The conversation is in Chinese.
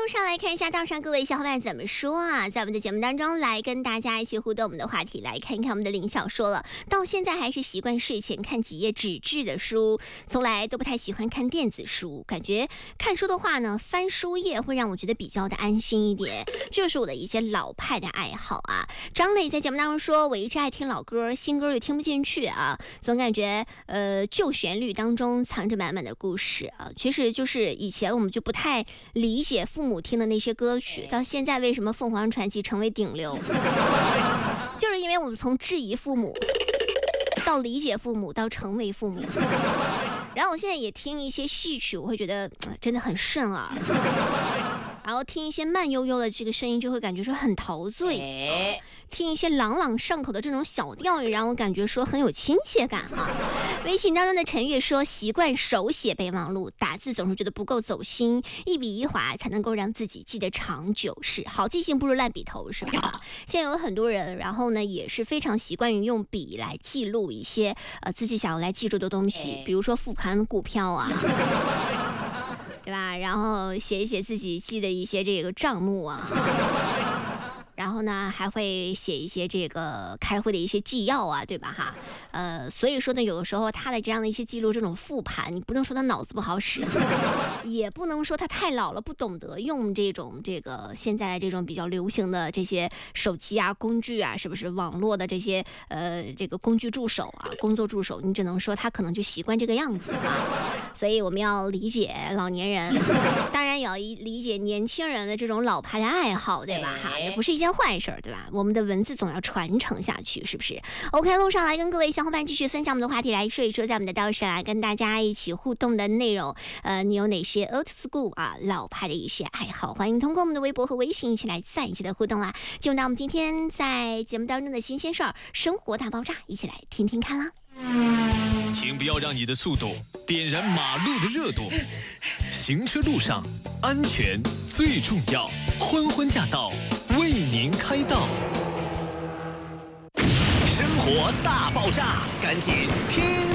路上来看一下道上各位小伙伴怎么说啊，在我们的节目当中来跟大家一起互动我们的话题，来看一看我们的林晓说了，到现在还是习惯睡前看几页纸质的书，从来都不太喜欢看电子书，感觉看书的话呢，翻书页会让我觉得比较的安心一点，这是我的一些老派的爱好啊。张磊在节目当中说，我一直爱听老歌，新歌又听不进去啊，总感觉旧旋律当中藏着满满的故事啊。其实就是以前我们就不太理解父母听的那些歌曲，到现在为什么凤凰传奇成为顶流，就是因为我们从质疑父母到理解父母到成为父母。然后我现在也听一些戏曲，我会觉得真的很顺耳，然后听一些慢悠悠的这个声音就会感觉说很陶醉，听一些朗朗上口的这种小调也让我感觉说很有亲切感啊。微信当中的陈月说，习惯手写备忘录，打字总是觉得不够走心，一笔一划才能够让自己记得长久，是好记性不如烂笔头，是吧？现在有很多人，然后呢也是非常习惯于用笔来记录一些自己想要来记住的东西，比如说复盘股票啊。对吧？然后写一写自己记的一些这个账目啊，然后呢还会写一些这个开会的一些纪要啊，对吧？哈，所以说呢，有的时候他的这样的一些记录，这种复盘，你不能说他脑子不好使，也不能说他太老了不懂得用这个现在的这种比较流行的这些手机啊、工具啊，是不是网络的这些这个工具助手啊、工作助手，你只能说他可能就习惯这个样子啊。所以我们要理解老年人，当然也要理解年轻人的这种老派的爱好，对吧？哈，也不是一件坏事，对吧？我们的文字总要传承下去，是不是 ？OK， 路上来跟各位小伙伴继续分享我们的话题，来说一说在我们的道上来跟大家一起互动的内容。你有哪些 old school 啊老派的一些爱好？欢迎通过我们的微博和微信一起来在一起的互动啦！进入到我们今天在节目当中的新鲜事儿，生活大爆炸，一起来听听看啦。 请不要让你的速度点燃马路的热度，行车路上安全最重要。欢欢驾到，为您开道。生活大爆炸，赶紧听